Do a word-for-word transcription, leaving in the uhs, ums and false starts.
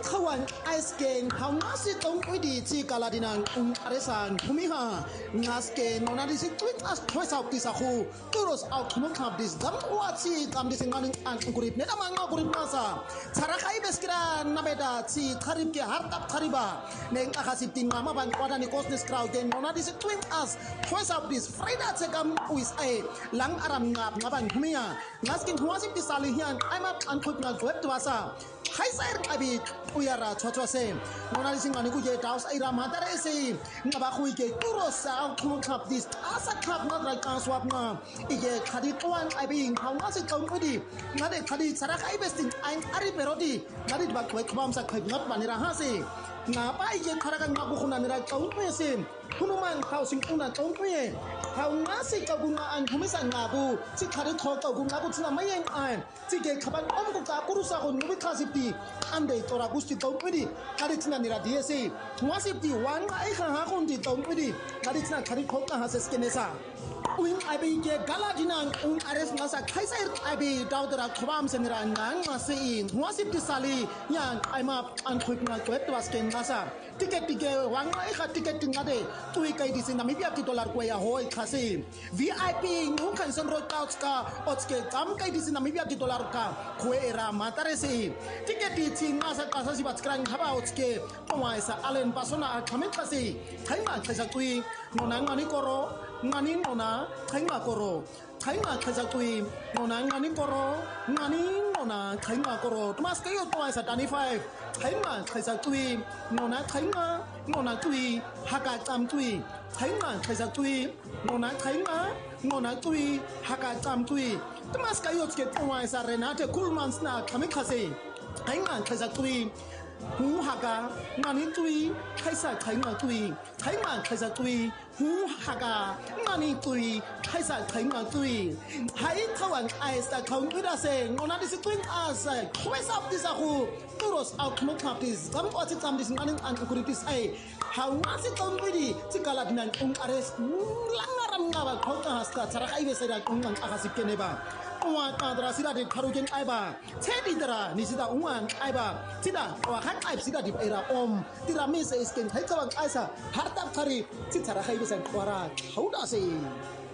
kawan ice game how nasi tong wedi ci galadinang ung aresan humiha ngaske nonadi si twin as choice of this aku terus out kumung kap this gam wati kam this nganing an kurit net amanga kurit masa cara kai beskira nabeda ci karib ke hartap kariba neng akasip tin mama ban kwada ni kosnes crowd den nonadi si twin as choice of this frida cekam uis ai lang aram ngap ngaban humiha ngaske huasip disalihian I'm up an kut ngal web tuasa Kaiser abi uyara chotwase nonali singani kuje daus ira matare se ngaba khuike turosa khum khap this asa khap ngadra kanswap na ige khadi twan abi khawna se chongudi ngade khadi sarak ai besting ain ari perodi ngadi ba khoi kham sa khoi ngat banira ha se ngapa ige kharaga ngabu khuna nira chongpe se hunuman housing una chongpe khawna se choguna an khumisa ngabu si khadi thok choguna ku china mayeng ai si ge khaban om ku ka purusa ko nubi khasipti ande tora gusti tongpedi kari tina nira diese wasipti wan ai kha ha kundi tongpedi kari tina kari khokka ha seskenesa uin abi ge galadina un ares ngasa kaiser abi daudra khobam senira nang masin wasipti sali yang aima an khopna kwet wasken ngasa tiket tiket wang ai kha tiket tingade tui kai disin namibia ti dollar ko ya hoi khasi vip ngu kan son ro couch ka otske kam kai disin namibia ti dollar ka khoera matare se tiket ti chinga sa ka sa sibat kran khaba otske pawai sa alen pasona khamet khasi khaima khaisa tui nona ngani koro ngani nona khaima koro khaima khaisa tui nona ngani koro ngani nona khaima koro tumas kayo pawai sa tani five khaima khaisa tui nona khaima nona tui haka cham tui khaima khaisa tui nona khaima nona tui haka cham tui tumas kayo tske pawai sa renate kulmans na khamet khasi khaima khaisa tui hu haka ngani tui khaisa khaima tui khaima khaisa tui hu haka ngani tui khaisa khaima tui hai thawan aisa khong ida se ngona dis twin as khoes up this aku turos out mo kapis kam ko ti tam dis ngani an kuritis ai how was it on bidi ti kala dinan ung ares langaram ngaba khota haska chara kai be seda ung ang akasip keneba wa kadra sida de tharugen aiba chedi dara ni sida ungan aiba sida wa khat aib sida di era om tira mi se isken khai kawang aisa hartap thari chi chara khai be san kwara hauda se